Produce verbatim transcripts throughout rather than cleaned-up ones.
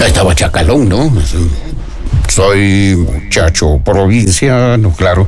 Estaba chacalón, ¿no? Soy muchacho provinciano, claro.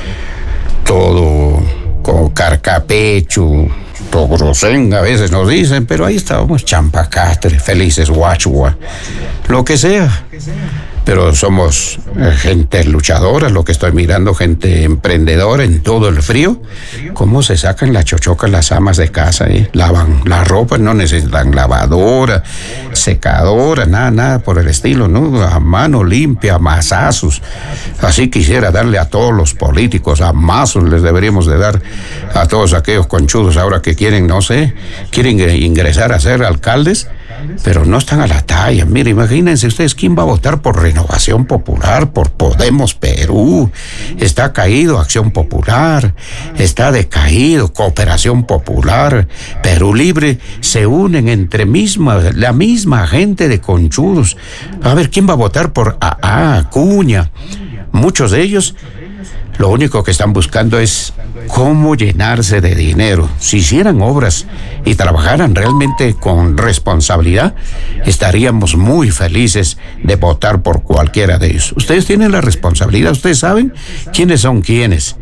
Todo con carcapecho, togrosén, a veces nos dicen, pero ahí estábamos champacastre, felices, guachua, lo que sea. Pero somos eh, gente luchadora, lo que estoy mirando, gente emprendedora en todo el frío. ¿Cómo se sacan la chochoca las amas de casa? Eh? Lavan la ropa, no necesitan lavadora, secadora, nada, nada por el estilo, ¿no? A mano limpia, mazazos. Así quisiera darle a todos los políticos, a mazos les deberíamos de dar a todos aquellos conchudos ahora que quieren, no sé, quieren ingresar a ser alcaldes, pero no están a la talla. Mire, imagínense ustedes quién va a votar por Renovación Popular, por Podemos Perú. Está caído Acción Popular, está decaído Cooperación Popular, Perú Libre. Se unen entre misma, la misma gente de conchudos. A ver, ¿quién va a votar por A A, Acuña? Muchos de ellos lo único que están buscando es cómo llenarse de dinero. Si hicieran obras y trabajaran realmente con responsabilidad, estaríamos muy felices de votar por cualquiera de ellos. Ustedes tienen la responsabilidad, ustedes saben quiénes son quiénes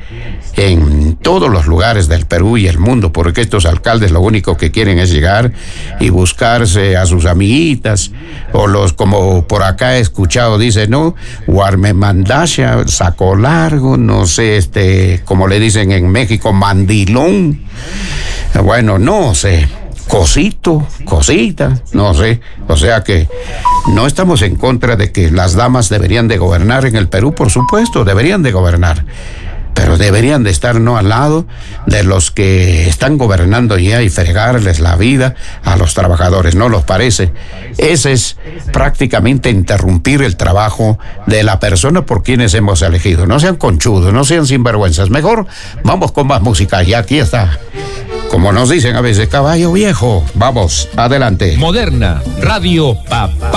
en todos los lugares del Perú y el mundo, porque estos alcaldes lo único que quieren es llegar y buscarse a sus amiguitas, o los, como por acá he escuchado, dice, no, Guarmemandasha, saco largo, no sé, este, como le dicen en México, mandilón. Bueno, no sé, cosito, cosita, no sé. O sea que no estamos en contra de que las damas deberían de gobernar en el Perú, por supuesto, deberían de gobernar. Pero deberían de estar no al lado de los que están gobernando ya y fregarles la vida a los trabajadores, ¿no los parece? Ese es prácticamente interrumpir el trabajo de la persona por quienes hemos elegido. No sean conchudos, no sean sinvergüenzas. Mejor vamos con más música y aquí está. Como nos dicen a veces, caballo viejo. Vamos, adelante. Moderna Radio Papá.